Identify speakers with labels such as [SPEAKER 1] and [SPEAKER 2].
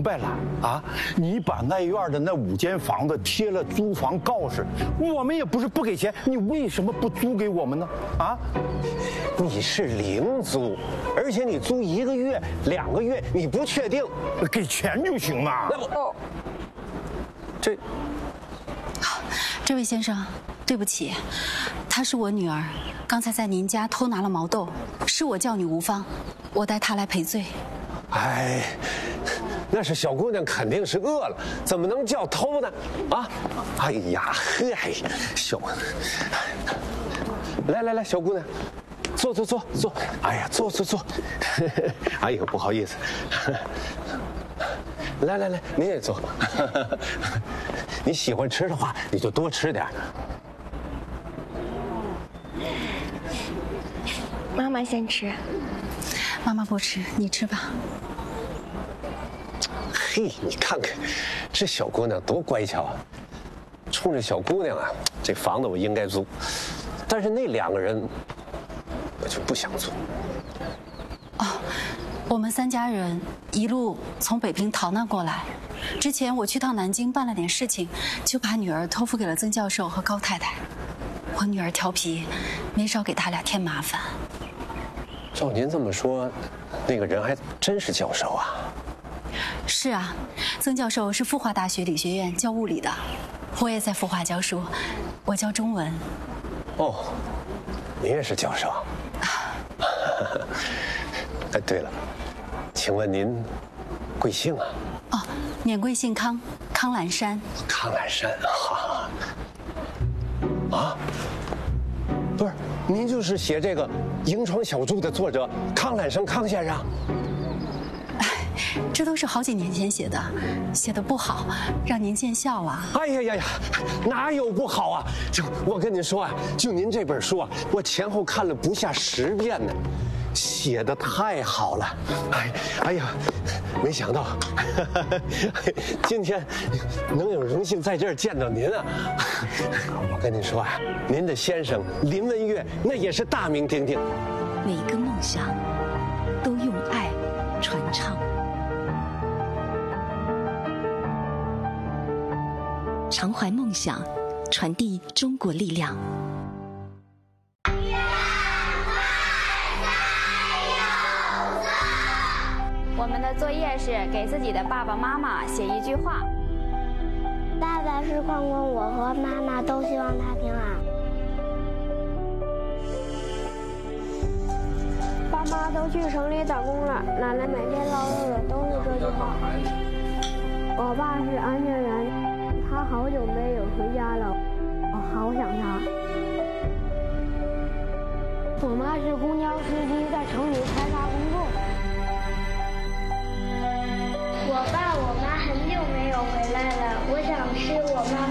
[SPEAKER 1] 白了啊！你把外院的那5间房子贴了租房告示，我们也不是不给钱，你为什么不租给我们呢？啊？
[SPEAKER 2] 你是零租，而且你租1个月、2个月，你不确定，
[SPEAKER 1] 给钱就行嘛。
[SPEAKER 2] 那不，
[SPEAKER 3] 这位先生，对不起，她是我女儿，刚才在您家偷拿了毛豆，是我叫你无方，我带她来赔罪。
[SPEAKER 2] 哎，那是小姑娘肯定是饿了，怎么能叫偷呢？啊，哎呀，嗨，小，来，小姑娘，坐，哎呀，坐，哎呦，不好意思，来，您也坐，你喜欢吃的话，你就多吃点。
[SPEAKER 4] 妈妈先吃。
[SPEAKER 3] 妈妈不吃，你吃吧。
[SPEAKER 2] 嘿，你看看，这小姑娘多乖巧啊！冲着小姑娘啊，这房子我应该租，但是那2个人，我就不想租。
[SPEAKER 3] 哦，我们3家人一路从北平逃难过来，之前我去趟南京办了点事情，就把女儿托付给了曾教授和高太太。我女儿调皮，没少给他俩添麻烦。
[SPEAKER 2] 照您这么说，那个人还真是教授啊？
[SPEAKER 3] 是啊，曾教授是复化大学理学院教物理的，我也在复化教书，我教中文。
[SPEAKER 2] 哦，您也是教授。哎，对了，请问您贵姓啊？
[SPEAKER 3] 哦，免贵姓康，康兰山。
[SPEAKER 2] 康兰山，哈。啊？不是，您就是写这个《萤窗小筑》的作者康兰生康先生？
[SPEAKER 3] 这都是好几年前写的，写的不好，让您见笑啊！
[SPEAKER 2] 哎呀，哪有不好啊？我跟您说啊，就您这本书啊，我前后看了不下10遍呢，写的太好了。哎呀，没想到今天能有荣幸在这儿见到您啊！我跟您说啊，您的先生林文月那也是大名鼎鼎。
[SPEAKER 5] 每一个梦想都用爱传唱。常怀梦想，传递中国力量。
[SPEAKER 6] 我们的作业是给自己的爸爸妈妈写一句话。
[SPEAKER 4] 爸爸是矿工，我和妈妈都希望他平安。爸妈都去城里打工了，奶奶每天唠叨的都是这句话。我爸是安全员。他好久没有回家了，我好想他。我妈是公交司机，在城里开发工作。我爸我妈很久没有回来了，我想吃我妈